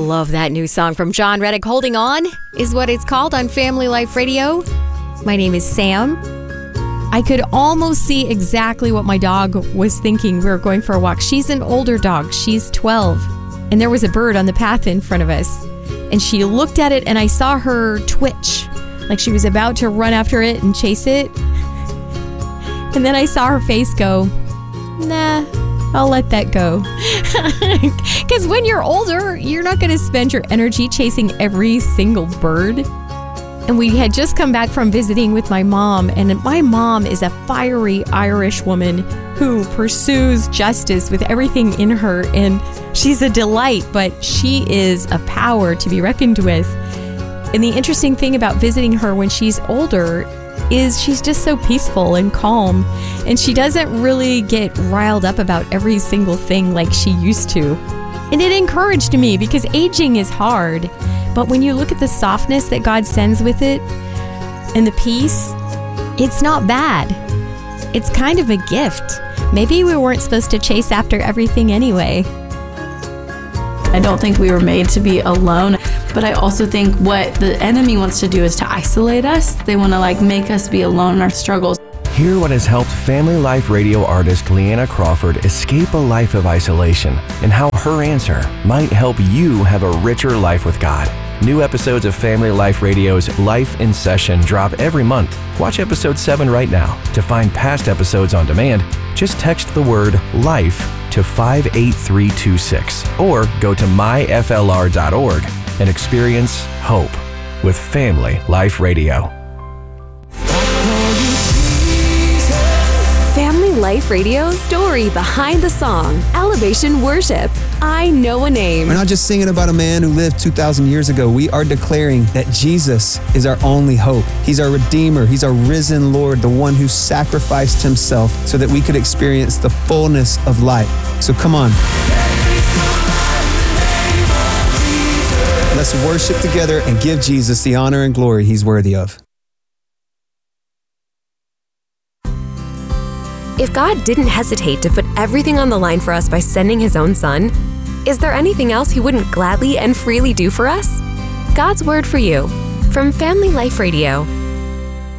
love that new song from John Reddick. Holding On is what it's called on Family Life Radio. My name is Sam. I could almost see exactly what my dog was thinking. We were going for a walk. She's an older dog. She's 12. And there was a bird on the path in front of us. And she looked at it and I saw her twitch, like she was about to run after it and chase it. And then I saw her face go, nah, I'll let that go. Because when you're older, you're not going to spend your energy chasing every single bird. And we had just come back from visiting with my mom, and my mom is a fiery Irish woman who pursues justice with everything in her, and she's a delight, but she is a power to be reckoned with. And the interesting thing about visiting her when she's older is she's just so peaceful and calm, and she doesn't really get riled up about every single thing like she used to. And it encouraged me because aging is hard. But when you look at the softness that God sends with it and the peace, it's not bad. It's kind of a gift. Maybe we weren't supposed to chase after everything anyway. I don't think we were made to be alone, but I also think what the enemy wants to do is to isolate us. They want to make us be alone in our struggles. Hear what has helped Family Life Radio artist Leanna Crawford escape a life of isolation and how her answer might help you have a richer life with God. New episodes of Family Life Radio's Life in Session drop every month. Watch episode 7 right now. To find past episodes on demand, just text the word LIFE to 58326 or go to myflr.org and experience hope with Family Life Radio. Family Life Radio, story behind the song, Elevation Worship. I Know a Name. We're not just singing about a man who lived 2,000 years ago. We are declaring that Jesus is our only hope. He's our Redeemer. He's our risen Lord, the one who sacrificed himself so that we could experience the fullness of life. So come on. Let's worship together and give Jesus the honor and glory he's worthy of. If God didn't hesitate to put everything on the line for us by sending his own son, is there anything else he wouldn't gladly and freely do for us? God's word for you from Family Life Radio.